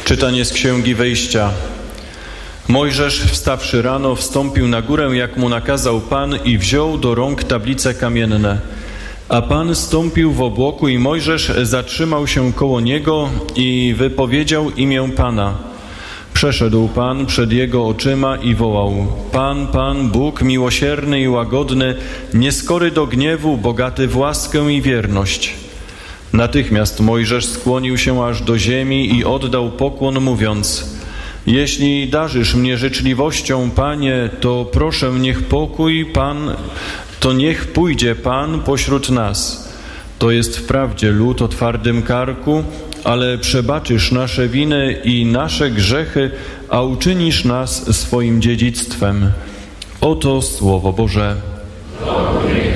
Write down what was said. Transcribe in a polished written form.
Czytanie z Księgi Wyjścia. Mojżesz, wstawszy rano, wstąpił na górę, jak mu nakazał Pan, i wziął do rąk tablice kamienne. A Pan stąpił w obłoku i Mojżesz zatrzymał się koło niego i wypowiedział imię Pana. Przeszedł Pan przed jego oczyma i wołał: Pan, Pan, Bóg miłosierny i łagodny, nieskory do gniewu, bogaty w łaskę i wierność. Natychmiast Mojżesz skłonił się aż do ziemi i oddał pokłon, mówiąc: Jeśli darzysz mnie życzliwością, Panie, to proszę, niech pójdzie Pan pośród nas. To jest wprawdzie lud o twardym karku, ale przebaczysz nasze winy i nasze grzechy, a uczynisz nas swoim dziedzictwem. Oto Słowo Boże.